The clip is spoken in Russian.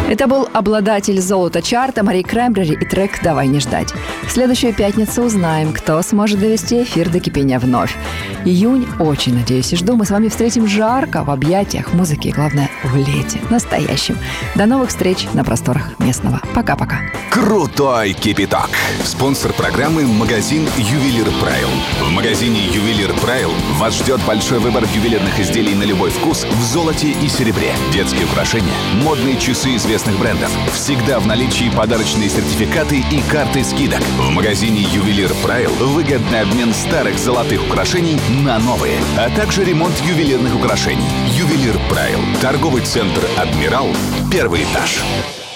Это был обладатель золота чарта Мари Краймбрери и трек «Давай не ждать». В следующую пятницу узнаем, кто сможет довести эфир до кипения вновь. Июнь, очень надеюсь и жду. Мы с вами встретим жарко, в объятиях музыки и, главное, в лете настоящем. До новых встреч на просторах местного. Пока-пока. Крутой кипяток. Спонсор программы — магазин «Ювелир Прайл». В магазине «Ювелир Прайл» вас ждет большой выбор ювелирных изделий на любой вкус в золоте и серебре. Детские украшения, модные часы известных брендов. Всегда в наличии подарочные сертификаты и карты скидок. В магазине «Ювелир Прайл» выгодный обмен старых золотых украшений на новые, а также ремонт ювелирных украшений. «Ювелир Прайл». Торговый центр «Адмирал», 1-й этаж.